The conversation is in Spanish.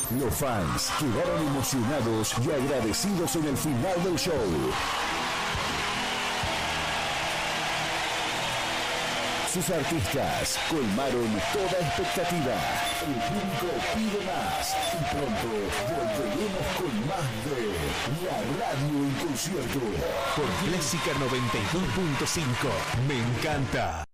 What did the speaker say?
Los fans quedaron emocionados y agradecidos en el final del show. Sus artistas colmaron toda expectativa. El público pide más y pronto volveremos con más de La Radio en concierto. Por Clásica 92.5. Me encanta.